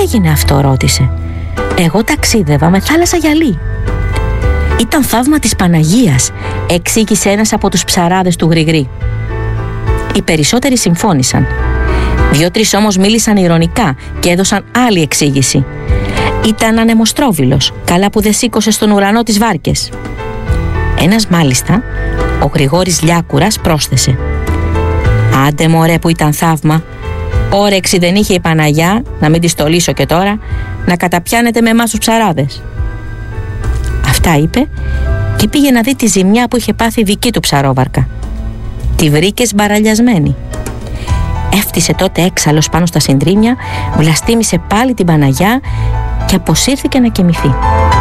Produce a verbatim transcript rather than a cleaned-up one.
έγινε αυτό?» ρώτησε. «Εγώ ταξίδευα με θάλασσα γυαλί». «Ήταν θαύμα της Παναγίας», εξήγησε ένας από τους ψαράδες του Γρηγρή. Οι περισσότεροι συμφώνησαν. Δύο-τρεις όμως μίλησαν ειρωνικά και έδωσαν άλλη εξήγηση. «Ήταν ανεμοστρόβιλος, καλά που δεν σήκωσε στον ουρανό τις βάρκες». Ένας μάλιστα, ο Γρηγόρης Λιάκουρας, πρόσθεσε: «Άντε μωρέ που ήταν θαύμα, όρεξη δεν είχε η Παναγιά, να μην τη στολίσω και τώρα, να καταπιάνετε με εμάς τους ψαράδες». Αυτά είπε και πήγε να δει τη ζημιά που είχε πάθει δική του ψαρόβαρκα. Τη βρήκε σμπαραλιασμένη. Έφτισε τότε έξαλλος πάνω στα συντρίμια, βλαστήμησε πάλι την Παναγιά και αποσύρθηκε να κοιμηθεί.